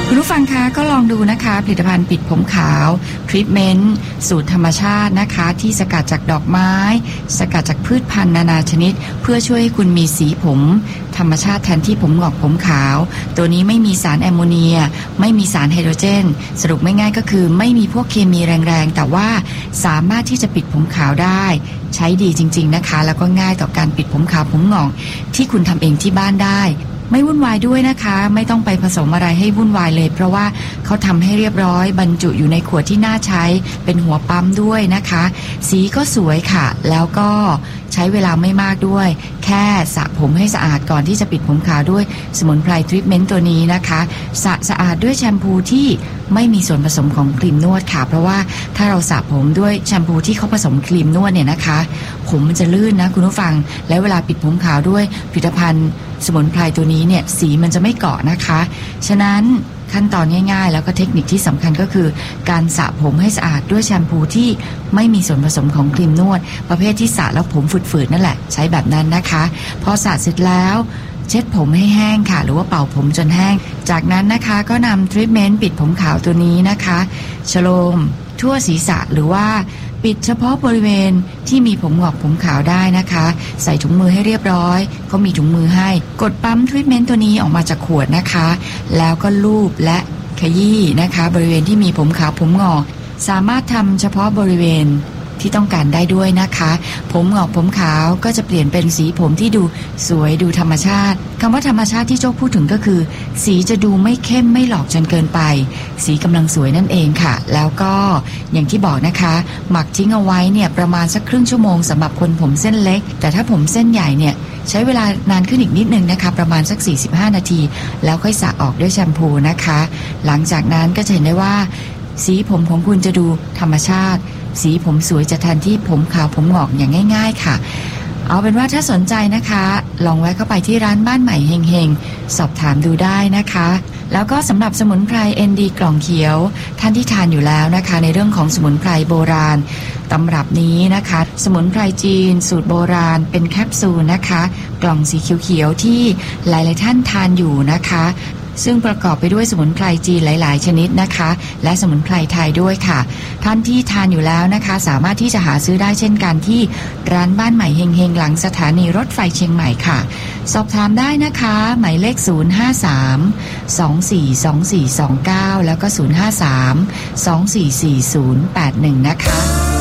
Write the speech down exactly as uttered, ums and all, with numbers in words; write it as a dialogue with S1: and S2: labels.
S1: คุณผู้ฟังคะก็ลองดูนะคะผลิตภัณฑ์ปิดผมขาวทรีทเมนต์สูตรธรรมชาตินะคะที่สกัดจากดอกไม้สกัดจากพืชพันธุ์นานาชนิดเพื่อช่วยให้คุณมีสีผมธรรมชาติแทนที่ผมงอกผมขาวตัวนี้ไม่มีสารแอมโมเนียไม่มีสารไฮโดรเจนสรุปไม่ง่ายก็คือไม่มีพวกเคมีแรงๆแต่ว่าสามารถที่จะปิดผมขาวได้ใช้ดีจริงๆนะคะแล้วก็ง่ายต่อการปิดผมขาวผมงอกที่คุณทำเองที่บ้านได้ไม่วุ่นวายด้วยนะคะไม่ต้องไปผสมอะไรให้วุ่นวายเลยเพราะว่าเขาทำให้เรียบร้อยบรรจุอยู่ในขวดที่น่าใช้เป็นหัวปั๊มด้วยนะคะสีก็สวยค่ะแล้วก็ใช้เวลาไม่มากด้วยแค่สระผมให้สะอาดก่อนที่จะปิดผมขาวด้วยสมุนไพรทรีทเมนต์ตัวนี้นะคะสระสะอาดด้วยแชมพูที่ไม่มีส่วนผสมของครีมนวดค่ะเพราะว่าถ้าเราสระผมด้วยแชมพูที่เขาผสมครีมนวดเนี่ยนะคะผมมันจะลื่นนะคุณผู้ฟังและเวลาปิดผมขาวด้วยผลิตภัณฑ์สมุนไพรตัวนี้เนี่ยสีมันจะไม่เกาะนะคะฉะนั้นขั้นตอนง่ายๆแล้วก็เทคนิคที่สำคัญก็คือการสระผมให้สะอาดด้วยแชมพูที่ไม่มีส่วนผสมของครีมนวดประเภทที่สระแล้วผมฝืดๆนั่นแหละใช้แบบนั้นนะคะพอสระเสร็จแล้วเช็ดผมให้แห้งค่ะหรือว่าเป่าผมจนแห้งจากนั้นนะคะก็นำทรีทเมนต์ปิดผมขาวตัวนี้นะคะโฉลมทั่วศีรษะหรือว่าปิดเฉพาะบริเวณที่มีผมงอกผมขาวได้นะคะใส่ถุงมือให้เรียบร้อยก็มีถุงมือให้กดปั๊มทรีทเมนต์ตัวนี้ออกมาจากขวดนะคะแล้วก็ลูบและขยี้นะคะบริเวณที่มีผมขาวผมงอกสามารถทำเฉพาะบริเวณที่ต้องการได้ด้วยนะคะผมงอกผมขาวก็จะเปลี่ยนเป็นสีผมที่ดูสวยดูธรรมชาติคำว่าธรรมชาติที่โจ้พูดถึงก็คือสีจะดูไม่เข้มไม่หลอกจนเกินไปสีกำลังสวยนั่นเองค่ะแล้วก็อย่างที่บอกนะคะหมักทิ้งเอาไว้เนี่ยประมาณสักครึ่งชั่วโมงสำหรับคนผมเส้นเล็กแต่ถ้าผมเส้นใหญ่เนี่ยใช้เวลานานขึ้นอีกนิดนึงนะคะประมาณสักสี่สิบห้านาทีแล้วค่อยสระออกด้วยแชมพูนะคะหลังจากนั้นก็จะเห็นได้ว่าสีผมของคุณจะดูธรรมชาติสีผมสวยจะแทนที่ผมขาวผมงอกอย่างง่ายๆค่ะเอาเป็นว่าถ้าสนใจนะคะลองแวะเข้าไปที่ร้านบ้านใหม่เฮงๆสอบถามดูได้นะคะแล้วก็สำหรับสมุนไพร เอ็น ดี กล่องเขียวท่านที่ทานอยู่แล้วนะคะในเรื่องของสมุนไพรโบราณตำรับนี้นะคะสมุนไพรจีนสูตรโบราณเป็นแคปซูลนะคะกล่องสีเขียวๆที่หลายๆท่านทานอยู่นะคะซึ่งประกอบไปด้วยสมุนไพรจีนหลายๆชนิดนะคะและสมุนไพรไทยด้วยค่ะท่านที่ทานอยู่แล้วนะคะสามารถที่จะหาซื้อได้เช่นกันที่ร้านบ้านใหม่เฮงๆหลังสถานีรถไฟเชียงใหม่ค่ะสอบถามได้นะคะหมายเลขศูนย์ ห้า สาม สอง สี่ สอง สี่ สอง เก้าแล้วก็ศูนย์ ห้า สาม สอง สี่ สี่ ศูนย์ แปด หนึ่งนะคะ